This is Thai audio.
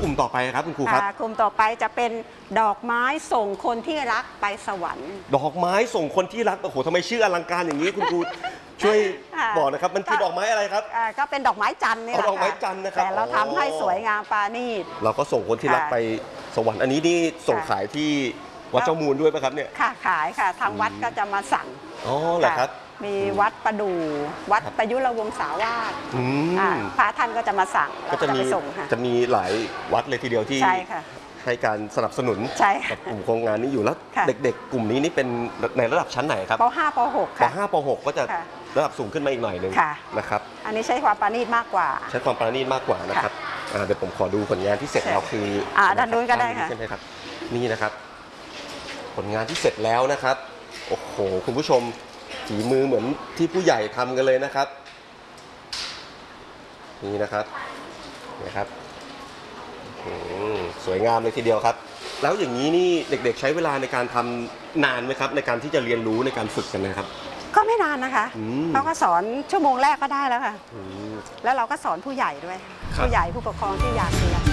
กลุ่มต่อไปครับคุณครูครับกลุ่มต่อไปจะเป็นดอกไม้ส่งคนที่รักไปสวรรค์ดอกไม้ส่งคนที่รักโอ้โหทำไมชื่ออลังการอย่างนี้คุณครูช่วยบอกนะครับมันคือดอกไม้อะไรครับก็เป็นดอกไม้จันทร์นี่แหละดอกไม้จันทร์นะครับแต่เราทำให้สวยงามปราณีตเราก็ส่งคนที่รักไปสวรรค์อันนี้นี่ส่งขายที่วัดเจ้ามูลด้วยป่ะครับเนี่ยค่ะขายค่ะทางวัดก็จะมาสั่งอ๋อเหรอครับมีวัดประดู่วัดประยุรวงศาวาสพระท่านก็จะมาสั่งก็จะมีจะมีหลายวัดเลยทีเดียวที่ให้การสนับสนุนกับกลุ่มโครงงานนี้อยู่แล้วเด็กๆกลุ่มนี้นี่เป็นในระดับชั้นไหนครับป .5 ป .6 ค่ะป .5 ป .6 ก็จะระดับสูงขึ้นมาอีกหน่อยนึงนะครับอันนี้ใช้ความปราณีตมากกว่าใช้ความปราณีตมากกว่านะครับเดี๋ยวผมขอดูผลงานที่เสร็จแล้วคือด้านนู้นก็ได้ค่ะใช่ไหมครับนี่นะครับผลงานที่เสร็จแล้วนะครับโอ้โหคุณผู้ชมฝีมือเหมือนที่ผู้ใหญ่ทำกันเลยนะครับนี่นะครับสวยงามเลยทีเดียวครับแล้วอย่างนี้นี่เด็กๆใช้เวลาในการทำนานไหมครับในการที่จะเรียนรู้ในการฝึกกันนะครับก็ไม่นานนะคะเขาก็สอนชั่วโมงแรกก็ได้แล้วค่ะแล้วเราก็สอนผู้ใหญ่ด้วยผู้ใหญ่ผู้ปกครองที่อยากเรียน